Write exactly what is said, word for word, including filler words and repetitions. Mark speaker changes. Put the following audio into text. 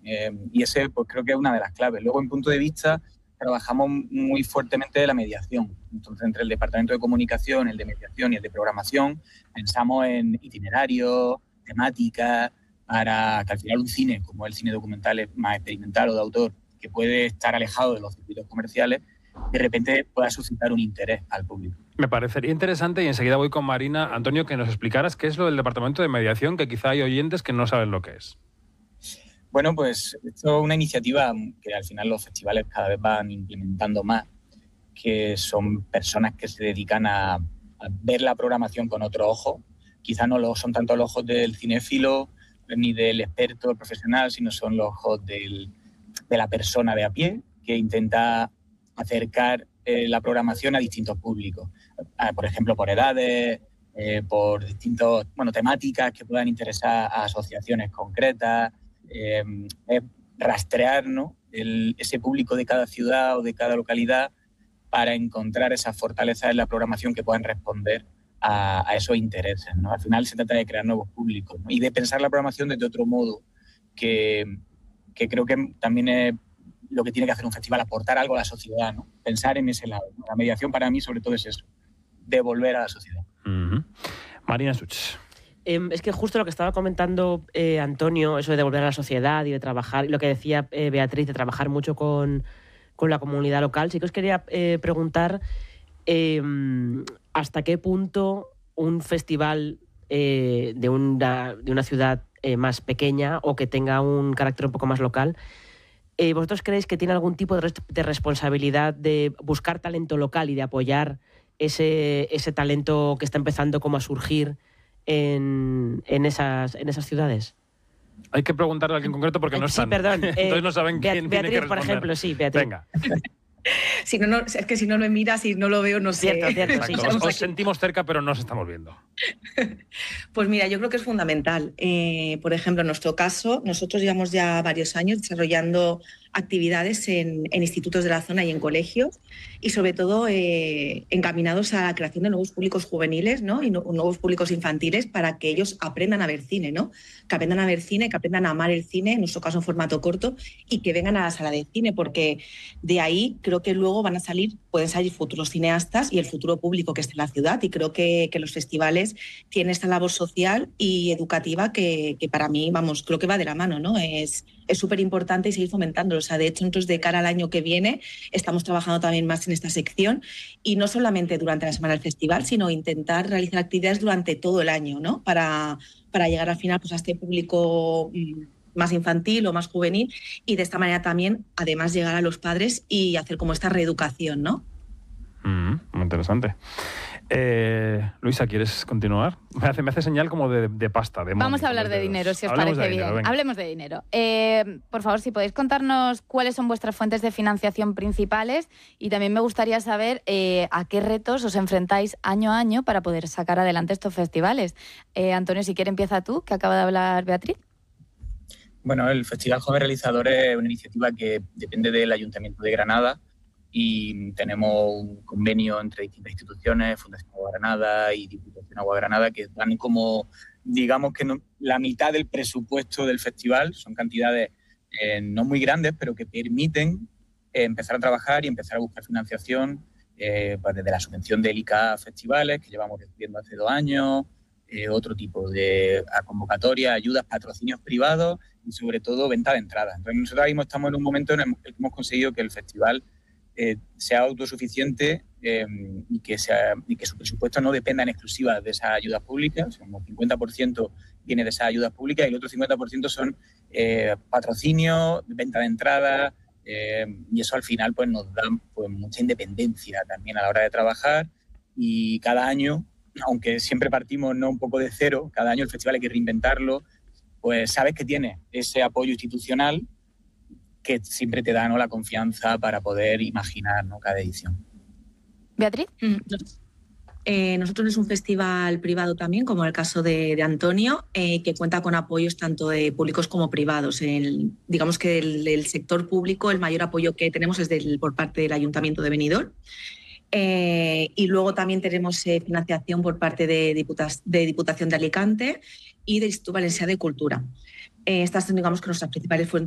Speaker 1: Eh, y ese pues creo que es una de las claves. Luego, en punto de vista, trabajamos muy fuertemente la mediación. Entonces, entre el departamento de comunicación, el de mediación y el de programación, pensamos en itinerarios, temáticas, para que al final un cine, como el cine documental es más experimental o de autor, que puede estar alejado de los circuitos comerciales, de repente pueda suscitar un interés al público.
Speaker 2: Me parecería interesante, y enseguida voy con Marina, Antonio, que nos explicaras qué es lo del departamento de mediación, que quizá hay oyentes que no saben lo que es.
Speaker 1: Bueno, pues esto es una iniciativa que al final los festivales cada vez van implementando más, que son personas que se dedican a, a ver la programación con otro ojo. Quizás no lo son tanto los ojos del cinéfilo ni del experto, el profesional, sino son los ojos del, de la persona de a pie que intenta acercar eh, la programación a distintos públicos. Ah, por ejemplo, por edades, eh, por distintas bueno, temáticas que puedan interesar a asociaciones concretas. Eh, es rastrear, ¿no?, el, ese público de cada ciudad o de cada localidad para encontrar esas fortalezas en la programación que puedan responder a, a esos intereses, ¿no? Al final se trata de crear nuevos públicos, ¿no?, y de pensar la programación desde otro modo, que, que creo que también es lo que tiene que hacer un festival, aportar algo a la sociedad, ¿no? Pensar en ese lado, ¿no? La mediación para mí sobre todo es eso, devolver a la sociedad.
Speaker 2: Uh-huh. Marina Such.
Speaker 3: Eh, es que justo lo que estaba comentando eh, Antonio, eso de devolver a la sociedad y de trabajar, y lo que decía eh, Beatriz, de trabajar mucho con, con la comunidad local, sí que os quería eh, preguntar eh, hasta qué punto un festival eh, de, una, de una ciudad eh, más pequeña o que tenga un carácter un poco más local, eh, ¿vosotros creéis que tiene algún tipo de, res- de responsabilidad de buscar talento local y de apoyar ese, ese talento que está empezando como a surgir En, en, esas, en esas ciudades?
Speaker 2: Hay que preguntarle a alguien concreto porque no están.
Speaker 3: Sí, perdón. Eh,
Speaker 2: Entonces no saben
Speaker 3: Beat-
Speaker 2: quién
Speaker 3: Beatriz,
Speaker 2: tiene que responder.
Speaker 3: por ejemplo, sí, Beatriz.
Speaker 2: Venga.
Speaker 4: Si no, no, es que si no me miras y no lo veo, no sé.
Speaker 3: Cierto, cierto, sí.
Speaker 2: Os, os sentimos cerca, pero no os estamos viendo.
Speaker 4: Pues mira, yo creo que es fundamental. Eh, por ejemplo, en nuestro caso, nosotros llevamos ya varios años desarrollando actividades en, en institutos de la zona y en colegios, y sobre todo eh, encaminados a la creación de nuevos públicos juveniles, ¿no?, y no, nuevos públicos infantiles para que ellos aprendan a ver cine, ¿no? Que aprendan a ver cine, que aprendan a amar el cine, en nuestro caso en formato corto, y que vengan a la sala de cine, porque de ahí creo que luego van a salir, pueden salir futuros cineastas y el futuro público que esté en la ciudad, y creo que, que los festivales tienen esta labor social y educativa que, que para mí, vamos, creo que va de la mano, ¿no? Es es súper importante y seguir fomentándolo. O sea, de hecho, nosotros de cara al año que viene estamos trabajando también más en esta sección, y no solamente durante la semana del festival, sino intentar realizar actividades durante todo el año, ¿no? Para, para llegar al final pues, a este público más infantil o más juvenil, y de esta manera también, además, llegar a los padres y hacer como esta reeducación, ¿no?
Speaker 2: Mm, muy interesante. Eh, Luisa, ¿quieres continuar? Me hace, me hace señal como de, de pasta. De
Speaker 5: Vamos
Speaker 2: money,
Speaker 5: a hablar
Speaker 2: con
Speaker 5: de
Speaker 2: los dedos.
Speaker 5: dinero, si os
Speaker 2: Hablemos
Speaker 5: parece
Speaker 2: de dinero,
Speaker 5: bien.
Speaker 2: venga.
Speaker 5: Hablemos de dinero. Eh, por favor, si podéis contarnos cuáles son vuestras fuentes de financiación principales, y también me gustaría saber eh, a qué retos os enfrentáis año a año para poder sacar adelante estos festivales. Eh, Antonio, si quieres empieza tú, que acaba de hablar Beatriz.
Speaker 1: Bueno, el Festival Joven Realizador es una iniciativa que depende del Ayuntamiento de Granada, y tenemos un convenio entre distintas instituciones, Fundación Agua Granada y Diputación Agua Granada, que dan como, digamos que no, la mitad del presupuesto del festival. Son cantidades eh, no muy grandes, pero que permiten eh, empezar a trabajar y empezar a buscar financiación, eh, pues desde la subvención del I C A Festivales, que llevamos recibiendo hace dos años, eh, otro tipo de convocatoria, ayudas, patrocinios privados y sobre todo venta de entradas. Entonces nosotros ahora mismo estamos en un momento en el que hemos conseguido que el festival Eh, sea autosuficiente eh, y, que sea, y que su presupuesto no dependa en exclusiva de esas ayudas públicas. O sea, como cincuenta por ciento viene de esas ayudas públicas y el otro cincuenta por ciento son eh, patrocinios, venta de entradas, eh, y eso al final pues, nos da pues, mucha independencia también a la hora de trabajar, y cada año, aunque siempre partimos no un poco de cero, cada año el festival hay que reinventarlo, pues sabes que tiene ese apoyo institucional que siempre te da, ¿no?, la confianza para poder imaginar, ¿no?, cada edición.
Speaker 5: Beatriz.
Speaker 4: Eh, nosotros es un festival privado también, como el caso de, de Antonio, eh, que cuenta con apoyos tanto de públicos como privados. El, digamos que el, el sector público, el mayor apoyo que tenemos es del, por parte del Ayuntamiento de Benidorm. Eh, y luego también tenemos eh, financiación por parte de, Diputas, de Diputación de Alicante y del Instituto Valencià de Cultura. Eh, estas son, digamos, que nuestras principales fuentes